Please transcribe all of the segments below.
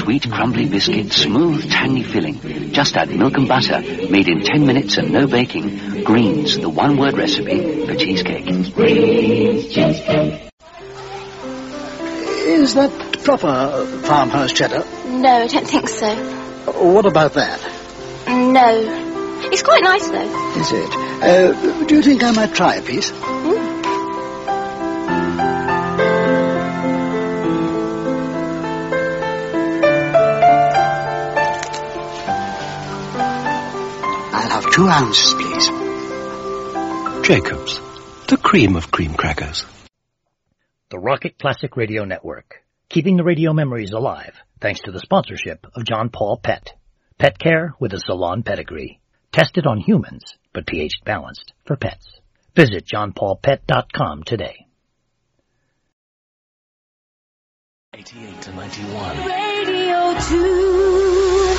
Sweet, crumbly biscuit, smooth, tangy filling. Just add milk and butter, made in 10 minutes and no baking. Greens, the one-word recipe for cheesecake. Greens cheesecake. Is that proper farmhouse cheddar? No, I don't think so. What about that? No. It's quite nice, though. Is it? Do you think I might try a piece? I'll have 2 ounces, please. Jacobs, the cream of cream crackers. The Rocket Classic Radio Network, keeping the radio memories alive thanks to the sponsorship of John Paul Pet. Pet care with a salon pedigree. Tested on humans, but pH balanced for pets. Visit johnpaulpet.com today. 88 to 91. Radio 2.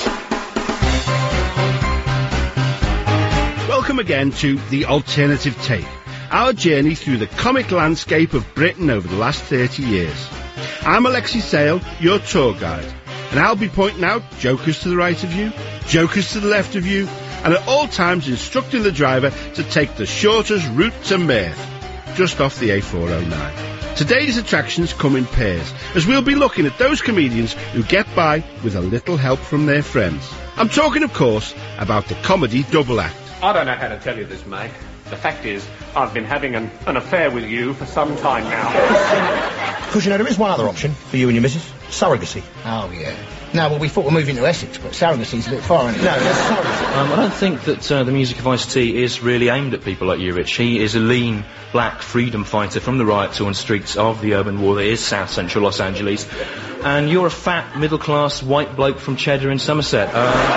Welcome again to The Alternative Take, our journey through the comic landscape of Britain over the last 30 years. I'm Alexi Sale, your tour guide, and I'll be pointing out jokers to the right of you, jokers to the left of you, and at all times instructing the driver to take the shortest route to Meath, just off the A409. Today's attractions come in pairs, as we'll be looking at those comedians who get by with a little help from their friends. I'm talking, of course, about the comedy double act. I don't know how to tell you this, mate. The fact is, I've been having an affair with you for some time now. Because, you know, there is one other option for you and your missus. Surrogacy. Oh, yeah. No, well, we thought we're moving to Essex, but surrogacy's a bit far, isn't it? No, that's surrogacy. I don't think that the music of Ice-T is really aimed at people like you, Rich. He is a lean, black freedom fighter from the riot-torn streets of the urban war that is South Central Los Angeles. And you're a fat, middle-class, white bloke from Cheddar in Somerset.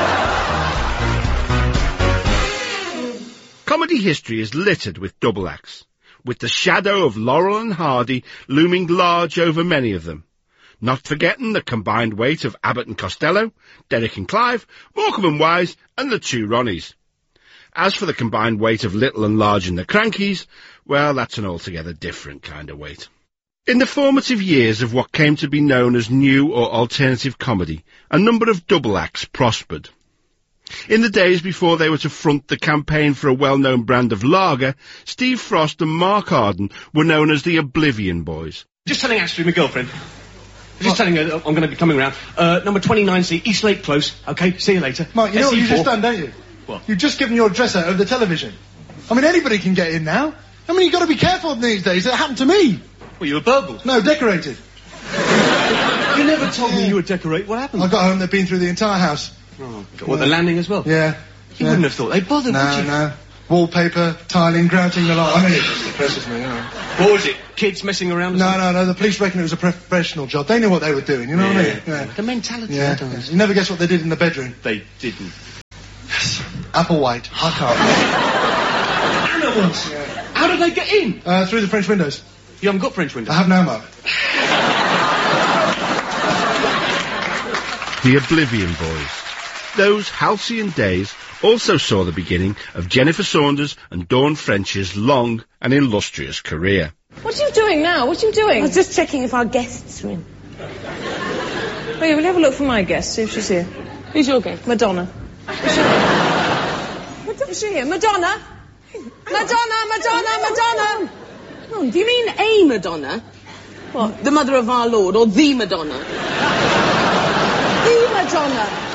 Comedy history is littered with double acts, with the shadow of Laurel and Hardy looming large over many of them. Not forgetting the combined weight of Abbott and Costello, Derek and Clive, Morecambe and Wise, and the two Ronnies. As for the combined weight of Little and Large and the Crankies, well, that's an altogether different kind of weight. In the formative years of what came to be known as new or alternative comedy, a number of double acts prospered. In the days before they were to front the campaign for a well-known brand of lager, Steve Frost and Mark Arden were known as the Oblivion Boys. Just telling Astrid, my girlfriend. Just telling her I'm going to be coming round. Number 29C, East Lake Close. OK, see you later. Mike, you know what you've just done, don't you? What? You've just given your address out over the television. I mean, anybody can get in now. I mean, you've got to be careful these days. It happened to me. Well, you were burgled. No, decorated. You never told me you were decorated. What happened? I got home, they'd been through the entire house. Oh, what, the landing as well? Yeah. You wouldn't have thought they bothered, would you? No. Wallpaper, tiling, grouting the lot. I mean, it just depresses me, What was it? Kids messing around? No. The police reckon it was a professional job. They knew what they were doing, you know what I mean? Yeah. The mentality. Yeah. You never guess what they did in the bedroom. They didn't. Yes. Applewhite. I can't. Animals. Yeah. How did they get in? Through the French windows. You haven't got French windows? I have now, Mark. The Oblivion Boys. Those halcyon days also saw the beginning of Jennifer Saunders and Dawn French's long and illustrious career. What are you doing now? What are you doing? I was just checking if our guests are in. Oh, yeah, we'll have a look for my guest, see if she's here. Who's your guest? Madonna. Is she here? Madonna? Madonna! Oh, do you mean a Madonna? What? The mother of our Lord, or the Madonna? The Madonna.